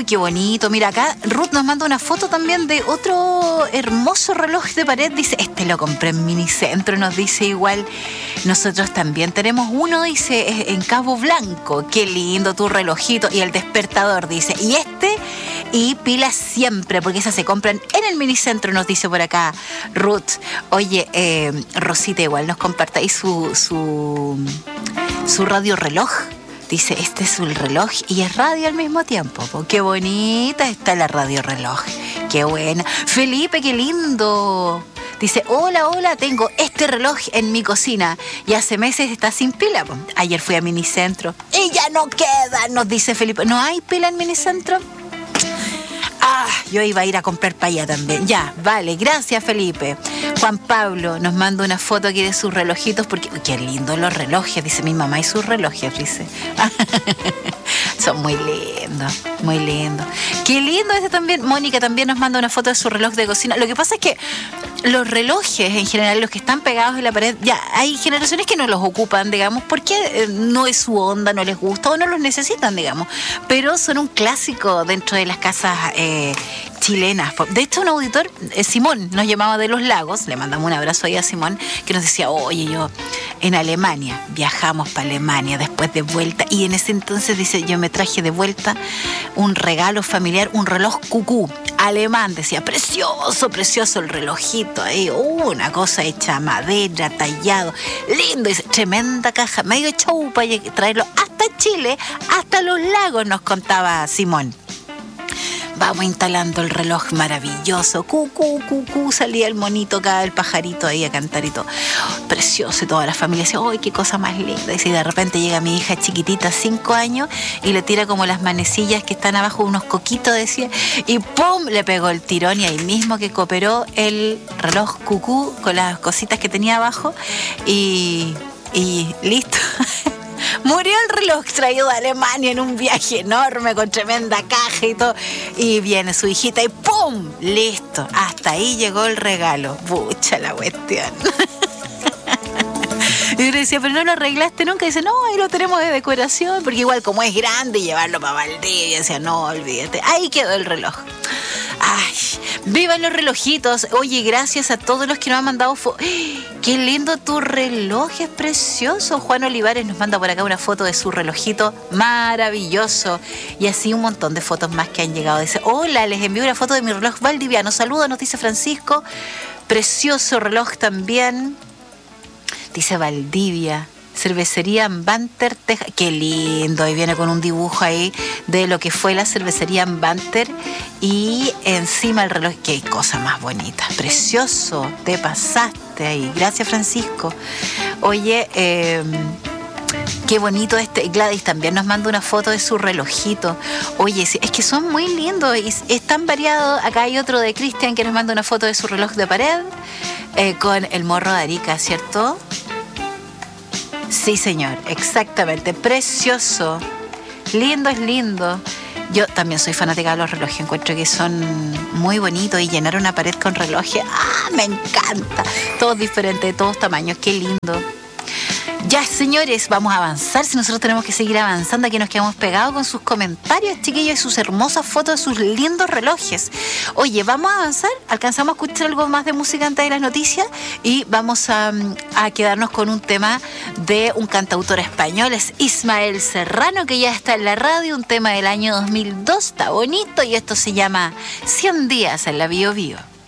qué bonito. Mira, acá Ruth nos manda una foto también de otro hermoso reloj de pared. Dice, este lo compré en Minicentro, nos dice igual. Nosotros también tenemos uno, dice, en Cabo Blanco. Qué lindo tu relojito. Y el despertador, dice, y pilas siempre, porque esas se compran en el Minicentro, nos dice por acá Ruth. Oye, Rosita igual nos comparte ahí su radio reloj. Dice, este es un reloj y es radio al mismo tiempo. Qué bonita está la radio reloj. Qué buena. Felipe, qué lindo. Dice, hola, tengo este reloj en mi cocina y hace meses está sin pila. Ayer fui a Minicentro y ya no queda, nos dice Felipe. ¿No hay pila en Minicentro? Yo iba a ir a comprar para allá también. Ya, vale, gracias Felipe. Juan Pablo nos manda una foto aquí de sus relojitos, porque qué lindos los relojes, dice mi mamá, y sus relojes, dice. Son muy lindos, muy lindos. Qué lindo este también. Mónica también nos manda una foto de su reloj de cocina. Lo que pasa es que los relojes en general, los que están pegados en la pared, ya hay generaciones que no los ocupan, digamos, porque no es su onda, no les gusta o no los necesitan, digamos, pero son un clásico dentro de las casas chilenas. De hecho, un auditor, Simón, nos llamaba de Los Lagos, le mandamos un abrazo ahí a Simón, que nos decía, oye, yo en Alemania, viajamos para Alemania después de vuelta, y en ese entonces, dice, yo me traje de vuelta un regalo familiar, un reloj cucú alemán, decía, precioso el relojito ahí, una cosa hecha a madera, tallado, lindo, dice, tremenda caja, medio show para traerlo hasta Chile, hasta Los Lagos, nos contaba Simón. Vamos instalando el reloj maravilloso. Cucú, salía el monito acá, el pajarito ahí a cantar y todo. Precioso, y toda la familia decía, ¡ay, qué cosa más linda! Y de repente llega mi hija chiquitita, 5 años, y le tira como las manecillas que están abajo, unos coquitos, decía, y ¡pum! Le pegó el tirón, y ahí mismo que cooperó el reloj cucú con las cositas que tenía abajo, y listo. Murió el reloj traído de Alemania en un viaje enorme con tremenda caja y todo. Y viene su hijita y ¡pum! Listo. Hasta ahí llegó el regalo. Pucha la cuestión. Y yo le decía, pero no lo arreglaste nunca. Y dice, no, ahí lo tenemos de decoración. Porque igual como es grande, llevarlo para Valdivia. Decía, no, olvídate. Ahí quedó el reloj. Ay, vivan los relojitos. Oye, gracias a todos los que nos han mandado qué lindo tu reloj, es precioso. Juan Olivares nos manda por acá una foto de su relojito maravilloso. Y así un montón de fotos más que han llegado. Dice, hola, les envío una foto de mi reloj valdiviano. Saludos, nos dice Francisco. Precioso reloj también. Dice Valdivia. Cervecería Banter, Texas. Qué lindo, ahí viene con un dibujo ahí de lo que fue la cervecería Banter y encima el reloj. Qué cosa más bonita, precioso, te pasaste ahí. Gracias, Francisco. Oye, qué bonito este. Gladys también nos manda una foto de su relojito. Oye, es que son muy lindos y es tan variado. Acá hay otro de Cristian que nos manda una foto de su reloj de pared con el morro de Arica, ¿cierto? Sí, señor, exactamente, precioso, lindo es lindo. Yo también soy fanática de los relojes, encuentro que son muy bonitos y llenar una pared con relojes, me encanta, todos diferentes, de todos tamaños, qué lindo. Ya, señores, vamos a avanzar. Si nosotros tenemos que seguir avanzando, aquí nos quedamos pegados con sus comentarios, chiquillos, y sus hermosas fotos de sus lindos relojes. Oye, vamos a avanzar. Alcanzamos a escuchar algo más de música antes de las noticias y vamos a quedarnos con un tema de un cantautor español, es Ismael Serrano, que ya está en la radio, un tema del año 2002, está bonito, y esto se llama 100 días en la Bio Bio.